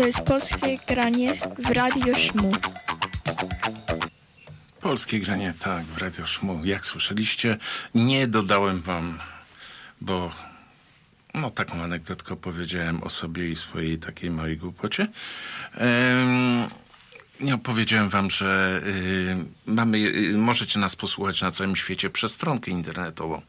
To jest polskie granie w Radio Szmu. Polskie granie, tak, w Radio Szmu. Jak słyszeliście, nie dodałem wam, bo taką anegdotkę opowiedziałem o sobie i swojej takiej małej głupocie. Nie opowiedziałem wam, że możecie nas posłuchać na całym świecie przez stronkę internetową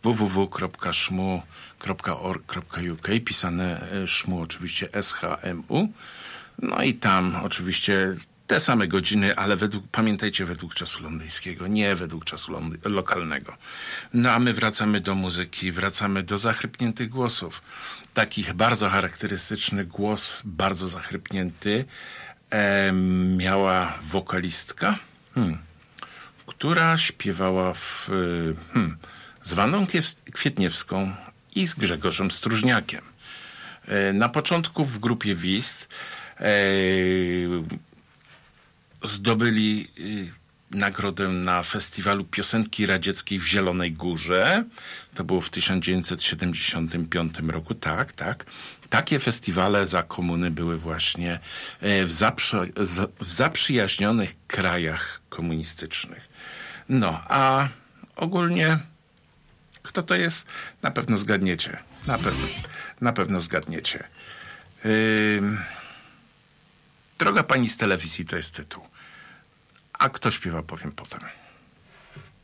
www.szmu.org.uk, pisane szmu oczywiście SHMU. No i tam oczywiście te same godziny, ale pamiętajcie, według czasu londyńskiego, nie według czasu lokalnego. No a my wracamy do muzyki, wracamy do zachrypniętych głosów. Takich bardzo charakterystyczny głos, bardzo zachrypnięty, miała wokalistka, która śpiewała z Wandą Kwietniewską i z Grzegorzem Stróżniakiem. Na początku w grupie Wist zdobyli nagrodę na Festiwalu Piosenki Radzieckiej w Zielonej Górze. To było w 1975 roku. Tak. Takie festiwale za komuny były właśnie w zaprzyjaźnionych krajach komunistycznych. No, a ogólnie kto to jest? Na pewno zgadniecie. Na pewno zgadniecie. Droga pani z telewizji to jest tytuł. A kto śpiewa, powiem potem.